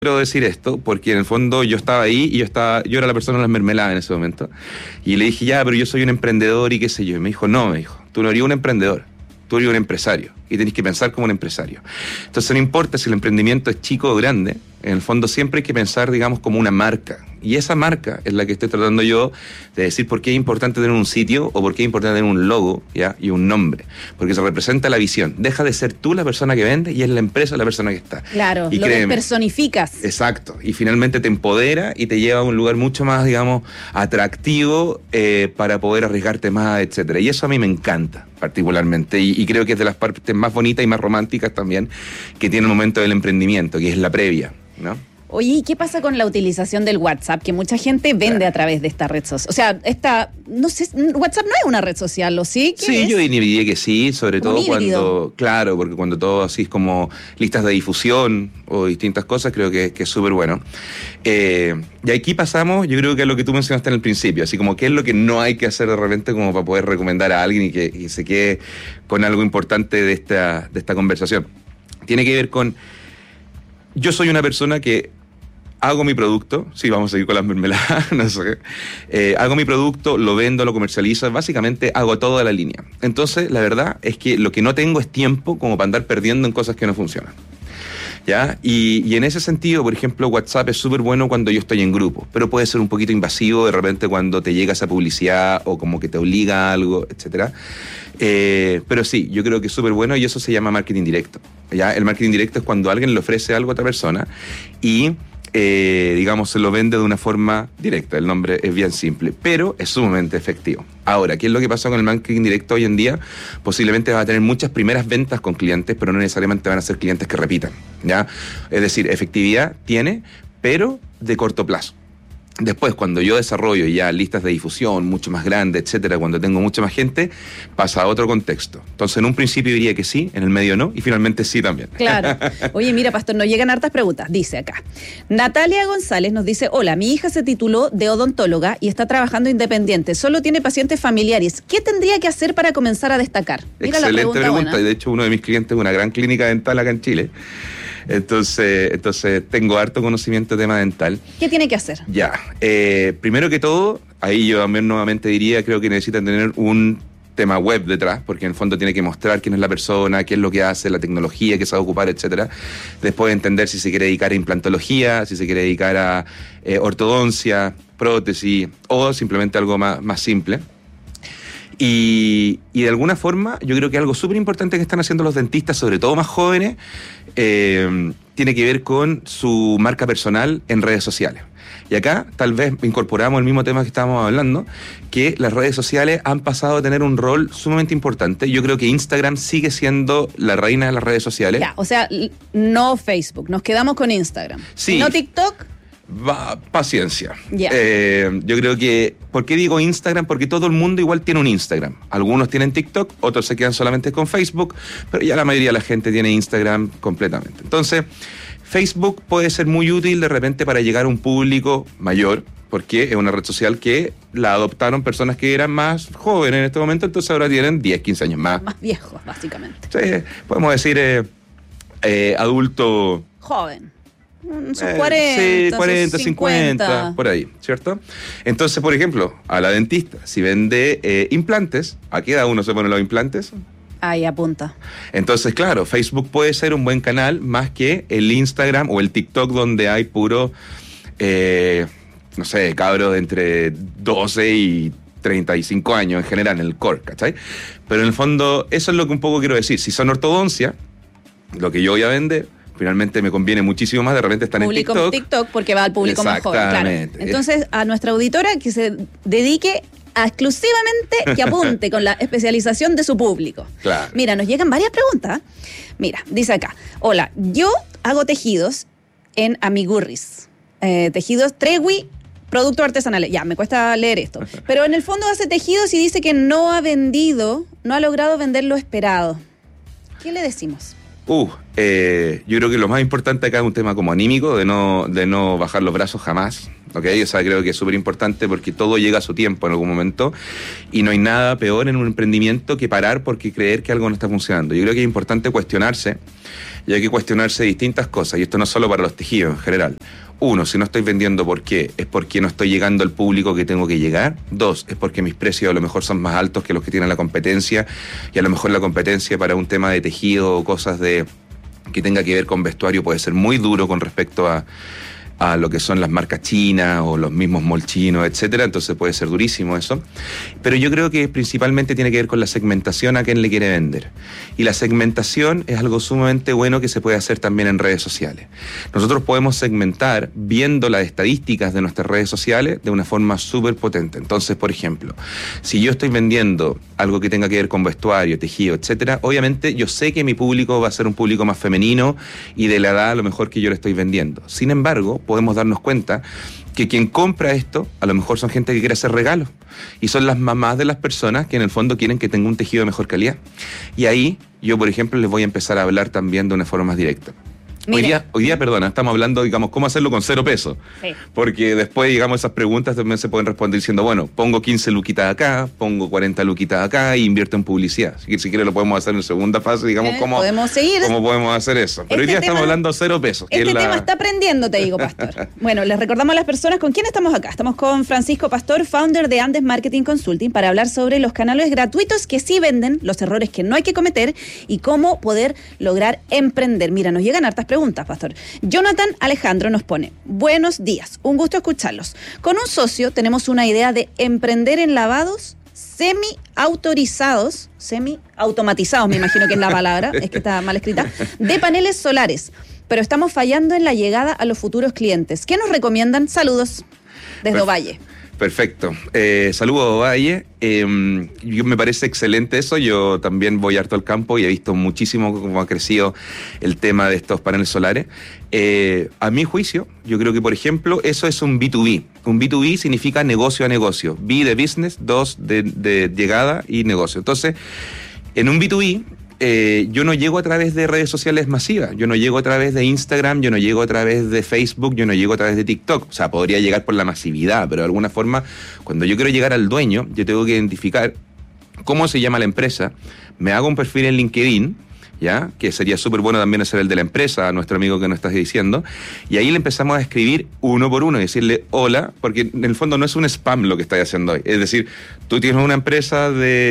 quiero decir esto porque en el fondo yo estaba ahí y yo era la persona de las mermeladas en ese momento. Y le dije, ya, pero yo soy un emprendedor y qué sé yo. Y me dijo, no, tú no eres un emprendedor, tú eres un empresario y tenés que pensar como un empresario. Entonces no importa si el emprendimiento es chico o grande, en el fondo siempre hay que pensar, digamos, como una marca. Y esa marca es la que estoy tratando yo de decir por qué es importante tener un sitio o por qué es importante tener un logo, ¿ya? Y un nombre. Porque se representa la visión. Deja de ser tú la persona que vende y es la empresa la persona que está. Claro, y lo despersonificas. Exacto. Y finalmente te empodera y te lleva a un lugar mucho más, digamos, atractivo para poder arriesgarte más, etcétera. Y eso a mí me encanta particularmente. Y creo que es de las partes más bonitas y más románticas también que tiene el momento del emprendimiento, que es la previa, ¿no? Oye, ¿y qué pasa con la utilización del WhatsApp? Que mucha gente vende a través de esta red social. O sea, no sé, WhatsApp no es una red social, ¿o sí? Sí, yo diría que sí, sobre todo cuando, claro, porque cuando todo así es como listas de difusión o distintas cosas, creo que es súper bueno. Y aquí pasamos, yo creo que es lo que tú mencionaste en el principio, así como qué es lo que no hay que hacer de repente como para poder recomendar a alguien y que se quede con algo importante de esta conversación. Tiene que ver con, yo soy una persona que hago mi producto, sí, vamos a seguir con las mermeladas, no sé. Hago mi producto, lo vendo, lo comercializo, básicamente hago toda la línea. Entonces, la verdad es que lo que no tengo es tiempo como para andar perdiendo en cosas que no funcionan. ¿Ya? Y en ese sentido, por ejemplo, WhatsApp es súper bueno cuando yo estoy en grupo, pero puede ser un poquito invasivo de repente cuando te llega esa publicidad o como que te obliga a algo, etcétera. Pero sí, yo creo que es súper bueno y eso se llama marketing directo. ¿Ya? El marketing directo es cuando alguien le ofrece algo a otra persona y digamos, se lo vende de una forma directa. El nombre es bien simple, pero es sumamente efectivo. Ahora, ¿qué es lo que pasa con el marketing directo hoy en día? Posiblemente vas a tener muchas primeras ventas con clientes, pero no necesariamente van a ser clientes que repitan, ¿ya? Es decir, efectividad tiene, pero de corto plazo. Después, cuando yo desarrollo ya listas de difusión mucho más grandes, etcétera, cuando tengo mucha más gente, pasa a otro contexto. Entonces, en un principio diría que sí, en el medio no, y finalmente sí también. Claro. Oye, mira, Pastor, nos llegan hartas preguntas. Dice acá, Natalia González nos dice, hola, mi hija se tituló de odontóloga y está trabajando independiente. Solo tiene pacientes familiares. ¿Qué tendría que hacer para comenzar a destacar? Mira, excelente pregunta. Y de hecho, uno de mis clientes es una gran clínica dental acá en Chile. Entonces tengo harto conocimiento de tema dental. ¿Qué tiene que hacer? Ya, primero que todo, ahí yo también nuevamente diría, creo que necesitan tener un tema web detrás, porque en el fondo tiene que mostrar quién es la persona, qué es lo que hace, la tecnología que se va a ocupar, etcétera. Después entender si se quiere dedicar a implantología, si se quiere dedicar a ortodoncia, prótesis o simplemente algo más simple. Y de alguna forma, yo creo que algo súper importante que están haciendo los dentistas, sobre todo más jóvenes, tiene que ver con su marca personal en redes sociales. Y acá tal vez incorporamos el mismo tema que estábamos hablando, que las redes sociales han pasado a tener un rol sumamente importante. Yo creo que Instagram sigue siendo la reina de las redes sociales. Ya, o sea, no Facebook, nos quedamos con Instagram. Sí. ¿No TikTok? Paciencia. Yeah. Yo creo que, ¿por qué digo Instagram? Porque todo el mundo igual tiene un Instagram. Algunos tienen TikTok, otros se quedan solamente con Facebook, pero ya la mayoría de la gente tiene Instagram completamente. Entonces, Facebook puede ser muy útil de repente para llegar a un público mayor, porque es una red social que la adoptaron personas que eran más jóvenes en este momento, entonces ahora tienen 10, 15 años más. Más viejos, básicamente. Sí, podemos decir adulto... Joven. Sus 40, sí, 40, 50, por ahí, ¿cierto? Entonces, por ejemplo, a la dentista, si vende implantes, ¿a qué edad uno se pone los implantes? Ahí apunta. Entonces, claro, Facebook puede ser un buen canal más que el Instagram o el TikTok donde hay puro, no sé, cabros de entre 12 y 35 años en general en el core, ¿cachai? Pero en el fondo, eso es lo que un poco quiero decir. Si son ortodoncia, lo que yo voy a vender, finalmente me conviene muchísimo más de repente estar público en TikTok porque va al público más joven, claro. Entonces, a nuestra auditora que se dedique a exclusivamente que apunte con la especialización de su público. Claro. Mira, nos llegan varias preguntas. Mira, dice acá, hola, yo hago tejidos en Amigurris. Tejidos Tregui, productos artesanales. Ya, me cuesta leer esto. Pero en el fondo hace tejidos y dice que no ha logrado vender lo esperado. ¿Qué le decimos? Yo creo que lo más importante acá es un tema como anímico, de no bajar los brazos jamás, ¿ok? O sea, creo que es súper importante porque todo llega a su tiempo en algún momento y no hay nada peor en un emprendimiento que parar porque creer que algo no está funcionando. Yo creo que es importante cuestionarse y hay que cuestionarse distintas cosas, y esto no solo para los tejidos en general. 1, si no estoy vendiendo, ¿por qué? Es porque no estoy llegando al público que tengo que llegar. 2, es porque mis precios a lo mejor son más altos que los que tiene la competencia, y a lo mejor la competencia para un tema de tejido o cosas que tenga que ver con vestuario puede ser muy duro con respecto a lo que son las marcas chinas o los mismos molchinos, etcétera, entonces puede ser durísimo eso. Pero yo creo que principalmente tiene que ver con la segmentación a quien le quiere vender. Y la segmentación es algo sumamente bueno que se puede hacer también en redes sociales. Nosotros podemos segmentar viendo las estadísticas de nuestras redes sociales de una forma súper potente. Entonces, por ejemplo, si yo estoy vendiendo algo que tenga que ver con vestuario, tejido, etcétera, obviamente yo sé que mi público va a ser un público más femenino y de la edad a lo mejor que yo le estoy vendiendo. Sin embargo, podemos darnos cuenta que quien compra esto a lo mejor son gente que quiere hacer regalos y son las mamás de las personas que en el fondo quieren que tenga un tejido de mejor calidad. Y ahí yo, por ejemplo, les voy a empezar a hablar también de una forma más directa. Hoy día, perdona, estamos hablando, digamos, cómo hacerlo con 0 pesos. Sí. Porque después, digamos, esas preguntas también se pueden responder diciendo, bueno, pongo 15 luquitas acá, pongo 40 luquitas acá y invierto en publicidad. Si quiere lo podemos hacer en segunda fase, digamos, cómo podemos hacer eso. Pero hoy día estamos hablando de 0 pesos. Tema está aprendiendo, te digo, Pastor. Bueno, les recordamos a las personas con quién estamos acá. Estamos con Francisco Pastor, founder de Andes Marketing Consulting, para hablar sobre los canales gratuitos que sí venden, los errores que no hay que cometer y cómo poder lograr emprender. Mira, nos llegan hartas preguntas, Pastor. Jonathan Alejandro nos pone: buenos días, un gusto escucharlos. Con un socio tenemos una idea de emprender en lavados semi-automatizados, me imagino que es la palabra, es que está mal escrita, de paneles solares, pero estamos fallando en la llegada a los futuros clientes. ¿Qué nos recomiendan? Saludos desde Ovalle. Perfecto. Saludos, Ovalle. Me parece excelente eso. Yo también voy harto al campo y he visto muchísimo cómo ha crecido el tema de estos paneles solares. A mi juicio, yo creo que, por ejemplo, eso es un B2B. Un B2B significa negocio a negocio. B de business, 2 de llegada y negocio. Entonces, en un B2B, yo no llego a través de redes sociales masivas, yo no llego a través de Instagram, yo no llego a través de Facebook, yo no llego a través de TikTok. O sea, podría llegar por la masividad, pero de alguna forma, cuando yo quiero llegar al dueño, yo tengo que identificar cómo se llama la empresa, me hago un perfil en LinkedIn, ¿ya? Que sería súper bueno también hacer el de la empresa, a nuestro amigo que nos estás diciendo, y ahí le empezamos a escribir uno por uno y decirle hola, porque en el fondo no es un spam lo que estáis haciendo hoy. Es decir, tú tienes una empresa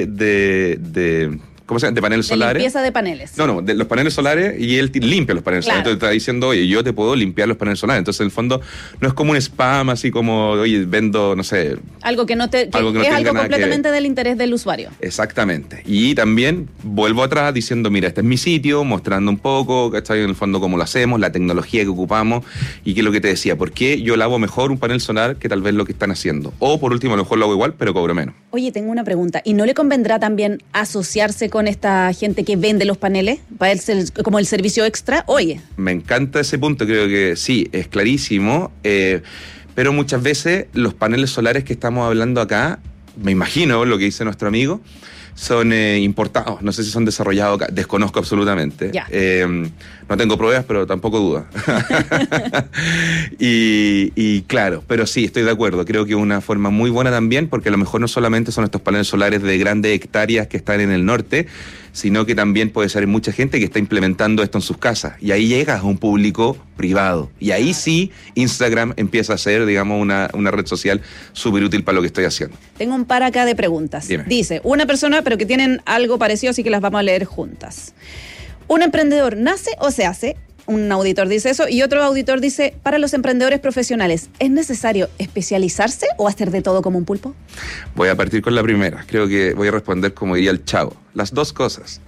¿cómo se llama? De paneles solares. Limpieza de paneles. No, de los paneles solares, y él limpia los paneles solares. Entonces está diciendo, oye, yo te puedo limpiar los paneles solares. Entonces, en el fondo, no es como un spam, así como, oye, vendo, no sé. Algo que no es algo completamente del interés del usuario. Exactamente. Y también vuelvo atrás diciendo, mira, este es mi sitio, mostrando un poco, ¿cachai? En el fondo, cómo lo hacemos, la tecnología que ocupamos, y qué es lo que te decía, ¿por qué yo lavo mejor un panel solar que tal vez lo que están haciendo? O, por último, a lo mejor lo hago igual, pero cobro menos. Oye, tengo una pregunta. ¿Y no le convendrá también asociarse con esta gente que vende los paneles para como el servicio extra? Oye, me encanta ese punto, creo que sí, es clarísimo, pero muchas veces los paneles solares que estamos hablando acá, me imagino lo que dice nuestro amigo, son importados, no sé si son desarrollados acá, desconozco absolutamente. No tengo pruebas, pero tampoco duda. y claro, pero sí, estoy de acuerdo, creo que es una forma muy buena también, porque a lo mejor no solamente son estos paneles solares de grandes hectáreas que están en el norte, sino que también puede ser mucha gente que está implementando esto en sus casas, y ahí llegas a un público privado, y ahí sí Instagram empieza a ser, digamos, una red social súper útil para lo que estoy haciendo. Tengo un par acá de preguntas. Dime. Dice, una persona, pero que tienen algo parecido, así que las vamos a leer juntas. ¿Un emprendedor nace o se hace? Un auditor dice eso, y otro auditor dice, para los emprendedores profesionales, ¿es necesario especializarse o hacer de todo como un pulpo? Voy a partir con la primera. Creo que voy a responder como diría el Chavo. Las dos cosas.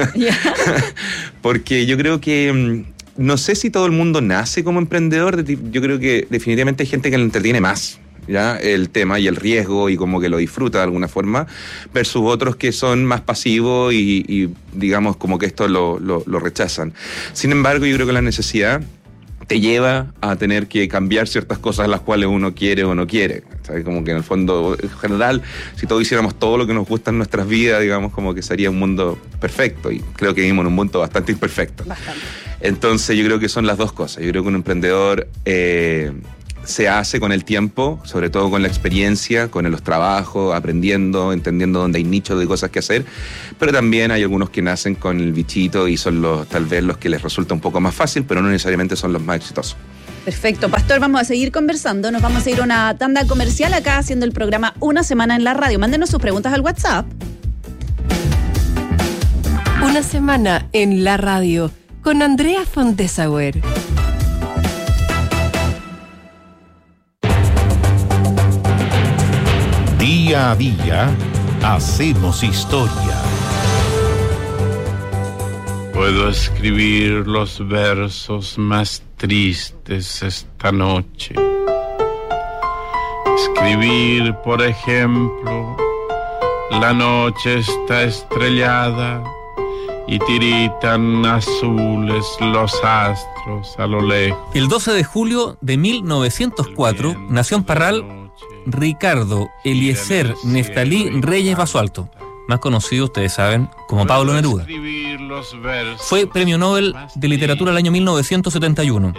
Porque yo creo que no sé si todo el mundo nace como emprendedor. Yo creo que definitivamente hay gente que le entretiene más, ¿ya? El tema y el riesgo y como que lo disfruta de alguna forma, versus otros que son más pasivos y digamos como que esto lo rechazan. Sin embargo, yo creo que la necesidad te lleva a tener que cambiar ciertas cosas las cuales uno quiere o no quiere. ¿Sabes? Como que en el fondo, en general, si todos hiciéramos todo lo que nos gusta en nuestras vidas, digamos, como que sería un mundo perfecto. Y creo que vivimos en un mundo bastante imperfecto. Bastante. Entonces yo creo que son las dos cosas. Yo creo que un emprendedor se hace con el tiempo, sobre todo con la experiencia, con los trabajos, aprendiendo, entendiendo dónde hay nichos de cosas que hacer, pero también hay algunos que nacen con el bichito y son tal vez los que les resulta un poco más fácil, pero no necesariamente son los más exitosos. Perfecto, Pastor, vamos a seguir conversando, nos vamos a ir a una tanda comercial acá haciendo el programa Una Semana en la Radio. Mándenos sus preguntas al WhatsApp. Una Semana en la Radio con Andrea Fontesauer. Día a día hacemos historia. Puedo escribir los versos más tristes esta noche. Escribir, por ejemplo, la noche está estrellada y tiritan azules los astros a lo lejos. El 12 de julio de 1904 nació en Parral Ricardo Eliezer Neftalí Reyes Basualto, más conocido, ustedes saben, como Pablo Neruda. Fue Premio Nobel de Literatura el año 1971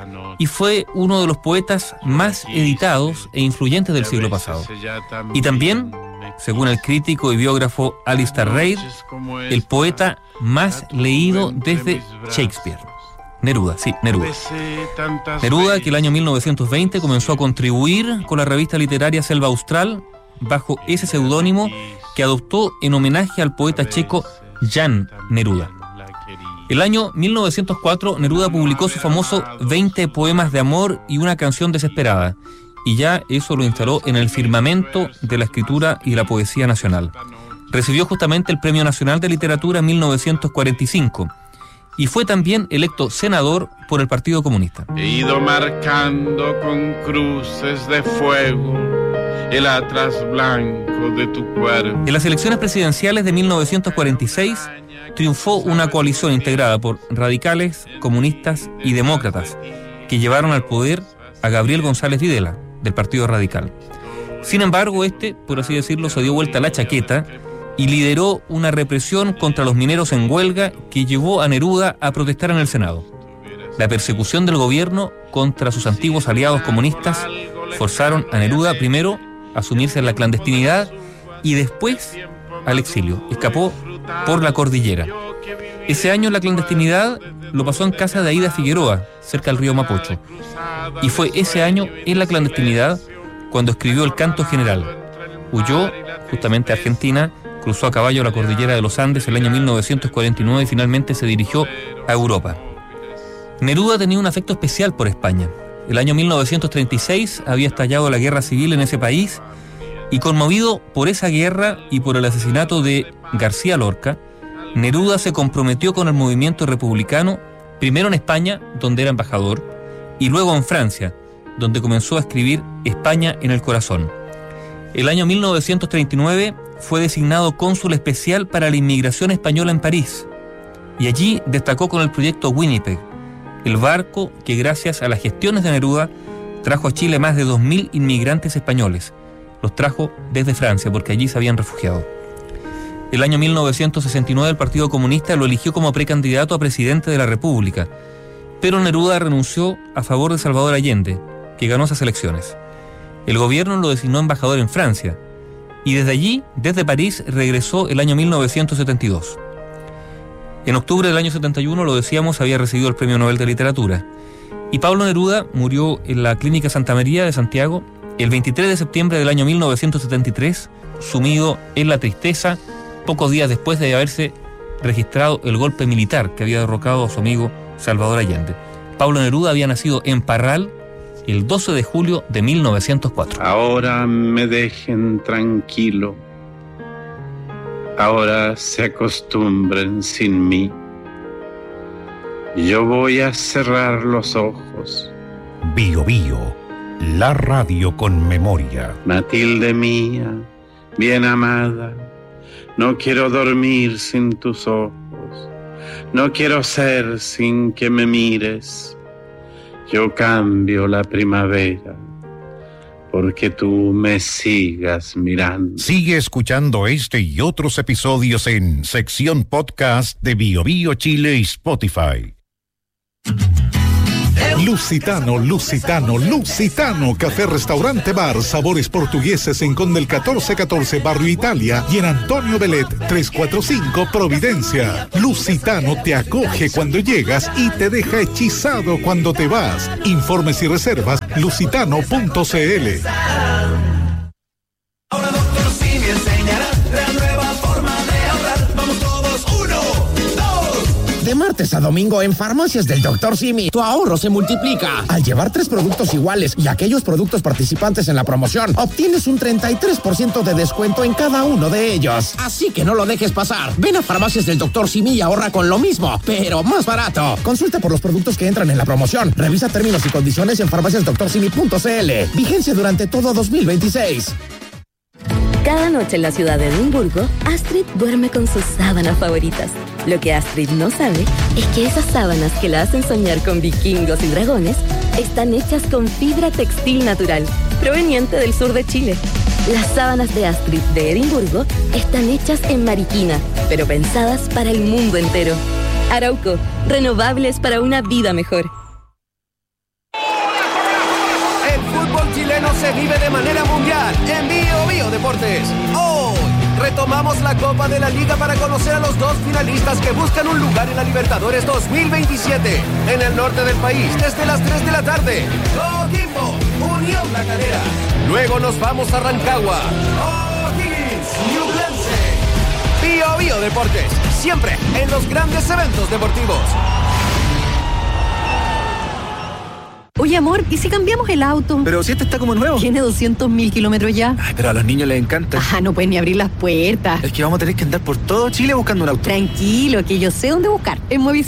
y fue uno de los poetas más editados e influyentes del siglo pasado. Y también, según el crítico y biógrafo Alistair Reid, el poeta más leído desde Shakespeare. Neruda, sí, Neruda. Neruda, que el año 1920 comenzó a contribuir con la revista literaria Selva Austral bajo ese seudónimo que adoptó en homenaje al poeta checo Jan Neruda. El año 1904, Neruda publicó su famoso 20 poemas de amor y una canción desesperada, y ya eso lo instaló en el firmamento de la escritura y la poesía nacional. Recibió justamente el Premio Nacional de Literatura en 1945 y fue también electo senador por el Partido Comunista. He ido marcando con cruces de fuego el atlas blanco de tu cuerpo. En las elecciones presidenciales de 1946 triunfó una coalición integrada por radicales, comunistas y demócratas que llevaron al poder a Gabriel González Videla, del Partido Radical. Sin embargo, por así decirlo, se dio vuelta la chaqueta y lideró una represión contra los mineros en huelga que llevó a Neruda a protestar en el Senado. La persecución del gobierno contra sus antiguos aliados comunistas forzaron a Neruda primero a sumirse en la clandestinidad y después al exilio. Escapó por la cordillera. Ese año la clandestinidad lo pasó en casa de Aída Figueroa, cerca del río Mapocho. Y fue ese año en la clandestinidad cuando escribió el Canto General. Huyó justamente a Argentina, cruzó a caballo la cordillera de los Andes el año 1949 y finalmente se dirigió a Europa. Neruda tenía un afecto especial por España. El año 1936 había estallado la guerra civil en ese país y conmovido por esa guerra y por el asesinato de García Lorca, Neruda se comprometió con el movimiento republicano, primero en España, donde era embajador, y luego en Francia, donde comenzó a escribir España en el corazón. El año 1939 fue designado cónsul especial para la inmigración española en París, y allí destacó con el proyecto Winnipeg, el barco que gracias a las gestiones de Neruda trajo a Chile más de 2.000 inmigrantes españoles. Los trajo desde Francia porque allí se habían refugiado. El año 1969 el Partido Comunista lo eligió como precandidato a presidente de la República, pero Neruda renunció a favor de Salvador Allende, que ganó esas elecciones. El gobierno lo designó embajador en Francia y desde allí, desde París, regresó el año 1972. En octubre del año 71, lo decíamos, había recibido el Premio Nobel de Literatura. Y Pablo Neruda murió en la Clínica Santa María de Santiago el 23 de septiembre del año 1973, sumido en la tristeza, pocos días después de haberse registrado el golpe militar que había derrocado a su amigo Salvador Allende. Pablo Neruda había nacido en Parral el 12 de julio de 1904. Ahora me dejen tranquilo. Ahora se acostumbren sin mí. Yo voy a cerrar los ojos. Bio Bio, la radio con memoria. Matilde mía, bien amada, no quiero dormir sin tus ojos. No quiero ser sin que me mires. Yo cambio la primavera porque tú me sigas mirando. Sigue escuchando este y otros episodios en sección podcast de BioBio Chile y Spotify. Lusitano, Lusitano, Lusitano, café, restaurante, bar, sabores portugueses en Conde el 1414, Barrio Italia, y en Antonio Belet 345, Providencia. Lusitano te acoge cuando llegas y te deja hechizado cuando te vas. Informes y reservas, lusitano.cl. Ahora Dr. Simi enseñará la nueva forma de ahorrar. Vamos todos, 1, 2. De martes a domingo en Farmacias del Dr. Simi, tu ahorro se multiplica. Al llevar 3 productos iguales y aquellos productos participantes en la promoción, obtienes un 33% de descuento en cada uno de ellos. Así que no lo dejes pasar. Ven a Farmacias del Dr. Simi y ahorra con lo mismo, pero más barato. Consulta por los productos que entran en la promoción. Revisa términos y condiciones en farmaciasdoctorsimi.cl. Vigencia durante todo 2026. Cada noche en la ciudad de Edimburgo, Astrid duerme con sus sábanas favoritas. Lo que Astrid no sabe es que esas sábanas que la hacen soñar con vikingos y dragones están hechas con fibra textil natural, proveniente del sur de Chile. Las sábanas de Astrid de Edimburgo están hechas en Mariquina, pero pensadas para el mundo entero. Arauco, renovables para una vida mejor. El fútbol chileno se vive de manera mundial en BioBio Deportes. Hoy retomamos la Copa de la Liga para conocer a los 2 finalistas que buscan un lugar en la Libertadores 2027 en el norte del país desde las 3 de la tarde. Coquimbo, Unión La Calera. Luego nos vamos a Rancagua. O'Higgins, Ñublense. BioBio Deportes, siempre en los grandes eventos deportivos. Oye, amor, ¿y si cambiamos el auto? Pero si este está como nuevo. Tiene 200.000 kilómetros ya. Ay, pero a los niños les encanta. No pueden ni abrir las puertas. Es que vamos a tener que andar por todo Chile buscando un auto. Tranquilo, que yo sé dónde buscar. En Movistar.